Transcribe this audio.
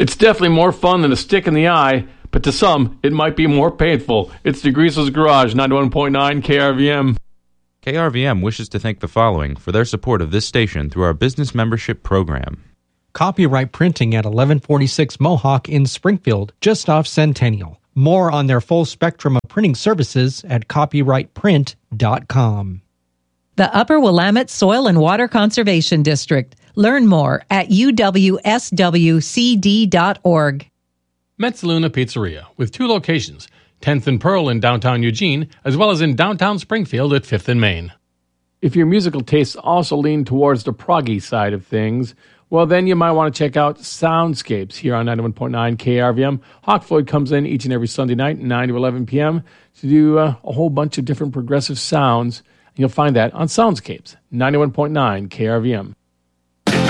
It's definitely more fun than a stick in the eye, but to some, it might be more painful. It's DeGriso's Garage, 91.9 KRVM. KRVM wishes to thank the following for their support of this station through our business membership program. Copyright Printing at 1146 Mohawk in Springfield, just off Centennial. More on their full spectrum of printing services at copyrightprint.com. The Upper Willamette Soil and Water Conservation District. Learn more at uwswcd.org. Metzaluna Pizzeria, with 2 locations, 10th and Pearl in downtown Eugene, as well as in downtown Springfield at 5th and Main. If your musical tastes also lean towards the proggy side of things, well, then you might want to check out Soundscapes here on 91.9 KRVM. Hawk Floyd comes in each and every Sunday night, 9 to 11 p.m., to do a whole bunch of different progressive sounds. You'll find that on Soundscapes, 91.9 KRVM.